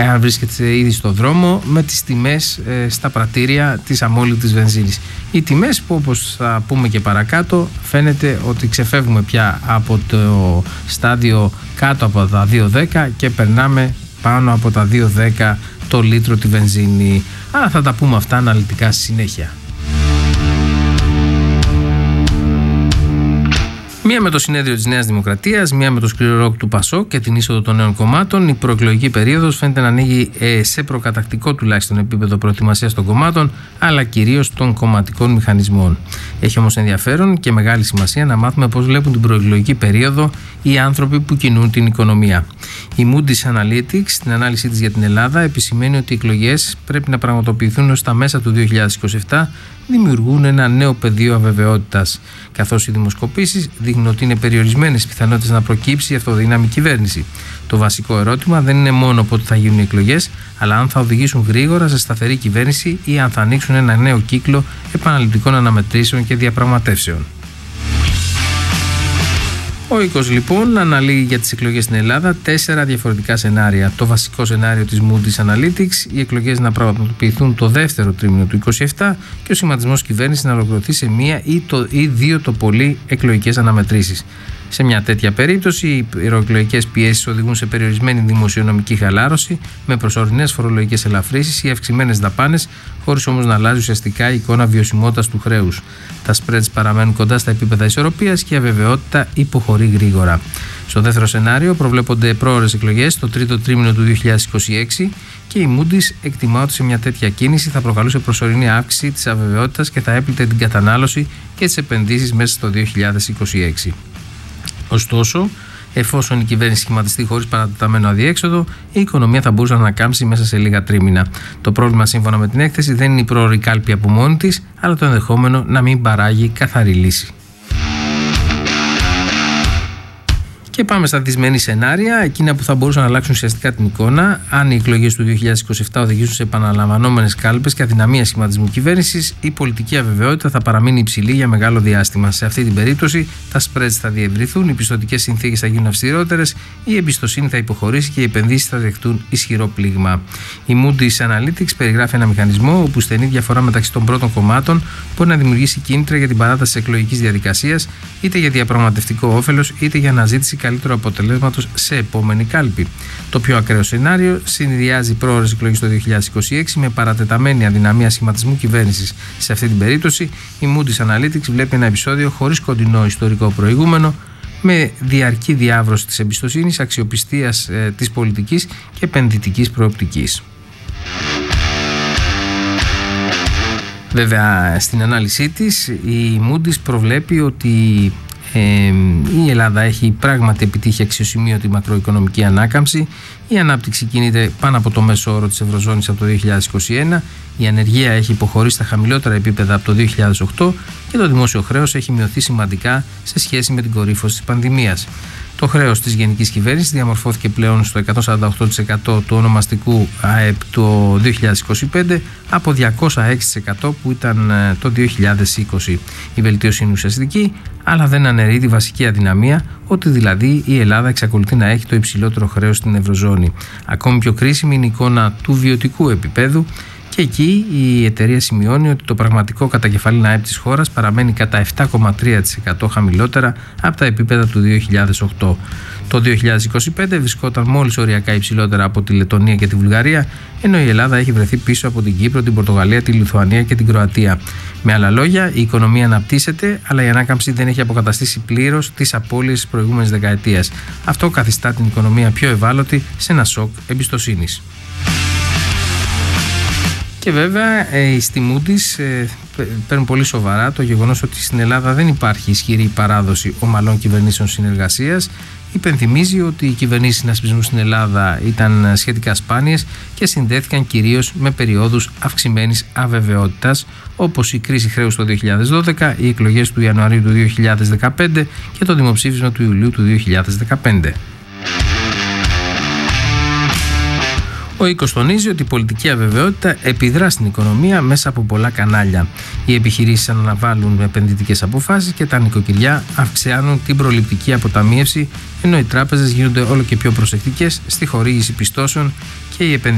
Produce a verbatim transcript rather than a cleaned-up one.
αν βρίσκεται ήδη στο δρόμο, με τις τιμές ε, στα πρατήρια της αμόλυτης βενζίνης. Οι τιμές που, όπως θα πούμε και παρακάτω, φαίνεται ότι ξεφεύγουμε πια από το στάδιο κάτω από τα δύο δέκα και περνάμε πάνω από τα δύο δέκα το λίτρο τη βενζίνη. Αλλά θα τα πούμε αυτά αναλυτικά στη συνέχεια. Μία με το συνέδριο της Νέας Δημοκρατίας, μία με το σκληρό ροκ του ΠΑΣΟΚ και την είσοδο των νέων κομμάτων, η προεκλογική περίοδος φαίνεται να ανοίγει σε προκατακτικό τουλάχιστον επίπεδο προετοιμασίας των κομμάτων, αλλά κυρίως των κομματικών μηχανισμών. Έχει όμως ενδιαφέρον και μεγάλη σημασία να μάθουμε πώς βλέπουν την προεκλογική περίοδο οι άνθρωποι που κινούν την οικονομία. Η Moody's Analytics, στην ανάλυση της για την Ελλάδα, επισημαίνει ότι οι εκλογές πρέπει να πραγματοποιηθούν έως τα μέσα του δύο χιλιάδες είκοσι επτά, δημιουργούν ένα νέο πεδίο αβεβαιότητας, καθώς οι δημοσκοπήσεις δείχνουν ότι είναι περιορισμένες πιθανότητες να προκύψει η αυτοδύναμη κυβέρνηση. Το βασικό ερώτημα δεν είναι μόνο πότε θα γίνουν οι εκλογές, αλλά αν θα οδηγήσουν γρήγορα σε σταθερή κυβέρνηση ή αν θα ανοίξουν ένα νέο κύκλο επαναληπτικών αναμετρήσεων και διαπραγματεύσεων. Ο οίκος λοιπόν αναλύει για τις εκλογές στην Ελλάδα τέσσερα διαφορετικά σενάρια. Το βασικό σενάριο της Moody's Analytics, οι εκλογές να πραγματοποιηθούν το δεύτερο τρίμηνο του είκοσι επτά και ο σχηματισμός κυβέρνησης να ολοκληρωθεί σε μία ή, το, ή δύο το πολύ εκλογικές αναμετρήσεις. Σε μια τέτοια περίπτωση, οι προεκλογικές πιέσεις οδηγούν σε περιορισμένη δημοσιονομική χαλάρωση, με προσωρινές φορολογικές ελαφρύσεις ή αυξημένες δαπάνες, χωρίς όμως να αλλάζει ουσιαστικά η εικόνα βιωσιμότητας του χρέους. Τα spreads παραμένουν κοντά στα επίπεδα ισορροπίας και η αβεβαιότητα υποχωρεί γρήγορα. Στο δεύτερο σενάριο προβλέπονται πρόωρες εκλογές το τρίτο τρίμηνο του δύο χιλιάδες είκοσι έξι και η Moody's εκτιμά ότι σε μια τέτοια κίνηση θα προκαλούσε προσωρινή αύξηση της αβεβαιότητας και θα έπλητε την κατανάλωση και τις επενδύσεις μέσα στο δύο χιλιάδες είκοσι έξι. Ωστόσο, εφόσον η κυβέρνηση σχηματιστεί χωρίς παρατεταμένο αδιέξοδο, η οικονομία θα μπορούσε να ανακάμψει μέσα σε λίγα τρίμηνα. Το πρόβλημα, σύμφωνα με την έκθεση, δεν είναι η πρόωρη κάλπη από μόνη της, αλλά το ενδεχόμενο να μην παράγει καθαρή λύση. Και πάμε στα δυσμενή σενάρια, εκείνα που θα μπορούσαν να αλλάξουν ουσιαστικά την εικόνα. Αν οι εκλογές του δύο χιλιάδες είκοσι επτά οδηγήσουν σε επαναλαμβανόμενες κάλπες και αδυναμία σχηματισμού κυβέρνησης, η πολιτική αβεβαιότητα θα παραμείνει υψηλή για μεγάλο διάστημα. Σε αυτή την περίπτωση, τα spreads θα διευρυθούν, οι πιστωτικές συνθήκες θα γίνουν αυστηρότερες, η εμπιστοσύνη θα υποχωρήσει και οι επενδύσεις θα δεχτούν ισχυρό πλήγμα. Η Moody's Analytics περιγράφει ένα μηχανισμό όπου στενή διαφορά μεταξύ των πρώτων κομμάτων μπορεί να δημιουργήσει κίνητρα για την παράταση της εκλογικής διαδικασίας, είτε για διαπραγματευτικό όφελος, είτε για αναζήτηση καλύτερου αποτελέσματος σε επόμενη κάλπη. Το πιο ακραίο σενάριο συνδυάζει πρόωρες εκλογές το δύο χιλιάδες είκοσι έξι με παρατεταμένη αδυναμία σχηματισμού κυβέρνησης. Σε αυτή την περίπτωση, η Moody's Analytics βλέπει ένα επεισόδιο χωρίς κοντινό ιστορικό προηγούμενο, με διαρκή διάβρωση της εμπιστοσύνης, αξιοπιστίας ε, της πολιτικής και επενδυτικής προοπτικής. Βέβαια, στην ανάλυση της, η Moody's προβλέπει ότι Ε, η Ελλάδα έχει πράγματι επιτύχει αξιοσημείωτη μακροοικονομική ανάκαμψη. Η ανάπτυξη κινείται πάνω από το μέσο όρο της Ευρωζώνης από το δύο χιλιάδες είκοσι ένα. Η ανεργία έχει υποχωρήσει στα χαμηλότερα επίπεδα από το δύο χιλιάδες οκτώ και το δημόσιο χρέος έχει μειωθεί σημαντικά σε σχέση με την κορύφωση της πανδημίας. Το χρέος της γενικής κυβέρνησης διαμορφώθηκε πλέον στο εκατόν σαράντα οκτώ τοις εκατό του ονομαστικού ΑΕΠ το δύο χιλιάδες είκοσι πέντε από διακόσια έξι τοις εκατό που ήταν το δύο χιλιάδες είκοσι. Η βελτίωση είναι ουσιαστική, αλλά δεν αναιρεί τη βασική αδυναμία, ότι δηλαδή η Ελλάδα εξακολουθεί να έχει το υψηλότερο χρέος στην Ευρωζώνη. Ακόμη πιο κρίσιμη είναι η εικόνα του βιωτικού επίπεδου. Και εκεί η εταιρεία σημειώνει ότι το πραγματικό κατακεφαλήν ΑΕΠ της χώρας παραμένει κατά επτά κόμμα τρία τοις εκατό χαμηλότερα από τα επίπεδα του δύο χιλιάδες οκτώ. Το δύο χιλιάδες είκοσι πέντε βρισκόταν μόλις οριακά υψηλότερα από τη Λεττονία και τη Βουλγαρία, ενώ η Ελλάδα έχει βρεθεί πίσω από την Κύπρο, την Πορτογαλία, τη Λιθουανία και την Κροατία. Με άλλα λόγια, η οικονομία αναπτύσσεται, αλλά η ανάκαμψη δεν έχει αποκαταστήσει πλήρως τις απώλειες της προηγούμενης δεκαετίας. Αυτό καθιστά την οικονομία πιο ευάλωτη σε ένα σοκ εμπιστοσύνης. Και βέβαια ε, στη Moody's ε, παίρνουν πολύ σοβαρά το γεγονός ότι στην Ελλάδα δεν υπάρχει ισχυρή παράδοση ομαλών κυβερνήσεων συνεργασίας. Υπενθυμίζει ότι οι κυβερνήσεις συνασπισμού στην Ελλάδα ήταν σχετικά σπάνιες και συνδέθηκαν κυρίως με περιόδους αυξημένης αβεβαιότητας, όπως η κρίση χρέους το δύο χιλιάδες δώδεκα, οι εκλογές του Ιανουαρίου του δύο χιλιάδες δεκαπέντε και το δημοψήφισμα του Ιουλίου του δύο χιλιάδες δεκαπέντε. Ο οίκος τονίζει ότι η πολιτική αβεβαιότητα επιδρά στην οικονομία μέσα από πολλά κανάλια. Οι επιχειρήσεις αναβάλουν επενδυτικές αποφάσεις και τα νοικοκυριά αυξάνουν την προληπτική αποταμίευση, ενώ οι τράπεζες γίνονται όλο και πιο προσεκτικές στη χορήγηση πιστώσεων και οι επενδυτικές